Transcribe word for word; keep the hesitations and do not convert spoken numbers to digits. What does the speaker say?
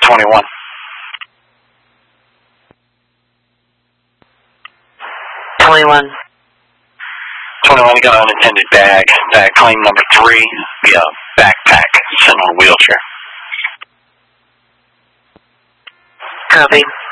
twenty-one. twenty-one. twenty-one, you got an unattended bag. Bag claim number three, via backpack, sitting on a wheelchair. Copy.